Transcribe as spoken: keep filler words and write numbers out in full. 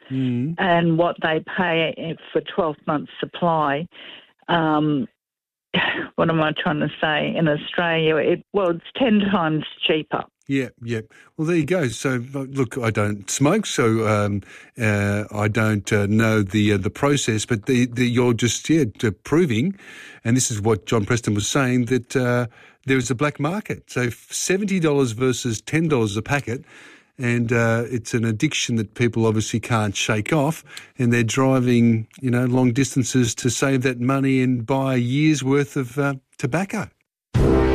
mm. and what they pay for twelve months supply. Um, what am I trying to say? In Australia, it, well, it's ten times cheaper. Yeah, yeah. Well, there you go. So, look, I don't smoke, so um, uh, I don't uh, know the uh, the process. But the, the, you're just yeah proving, and this is what John Preston was saying, that uh, there is a black market. So seventy dollars versus ten dollars a packet, and uh, it's an addiction that people obviously can't shake off, and they're driving you know long distances to save that money and buy a year's worth of uh, tobacco.